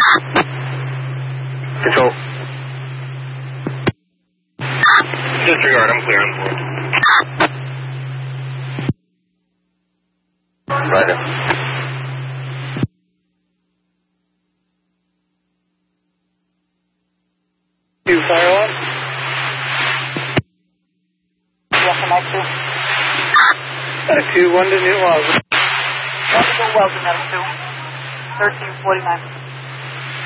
Control. Disregard, I'm clear on board. Right. Two fire on. Yes, I'm active. 2-1 to New Orleans. 1 to Weldon, 1349.